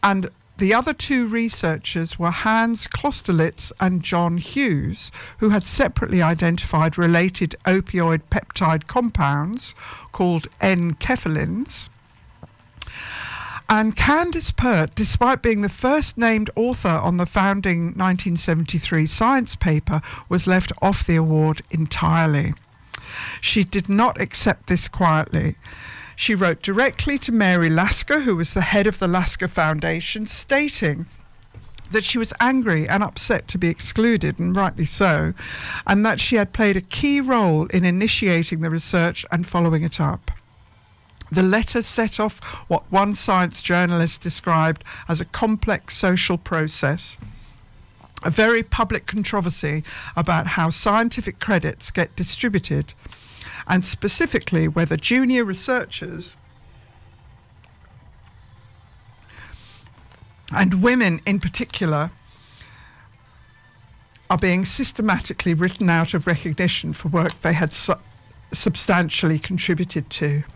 And the other two researchers were Hans Klosterlitz and John Hughes, who had separately identified related opioid peptide compounds called N-cephalins. And Candace Pert, despite being the first named author on the founding 1973 science paper, was left off the award entirely. She did not accept this quietly. She wrote directly to Mary Lasker, who was the head of the Lasker Foundation, stating that she was angry and upset to be excluded, and rightly so, and that she had played a key role in initiating the research and following it up. The letter set off what one science journalist described as a complex social process, a very public controversy about how scientific credits get distributed, and specifically whether junior researchers and women in particular are being systematically written out of recognition for work they had substantially contributed to.